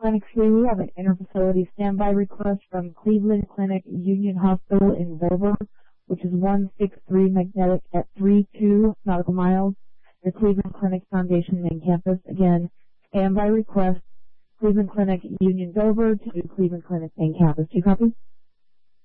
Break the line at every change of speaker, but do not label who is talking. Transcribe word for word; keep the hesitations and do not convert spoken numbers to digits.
Clinic three, we have an interfacility standby request from Cleveland Clinic Union Hospital in Dover, which is one six three Magnetic at three two nautical miles, the Cleveland Clinic Foundation main campus. Again, standby request, Cleveland Clinic Union Dover to Cleveland Clinic main campus. Do you copy?